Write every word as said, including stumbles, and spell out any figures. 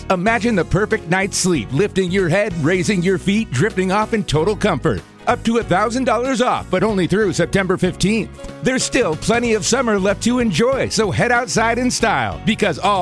Imagine the perfect night's sleep, lifting your head, raising your feet, drifting off in total comfort. Up to one thousand dollars off, but only through September fifteenth. There's still plenty of summer left to enjoy, so head outside in style, because all